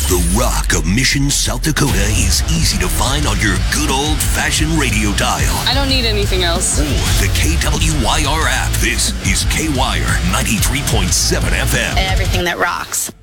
The rock of Mission, South Dakota is easy to find on your good old-fashioned radio dial. I don't need anything else. Or the KWYR app. This is K-Wire 93.7 FM. Everything that rocks.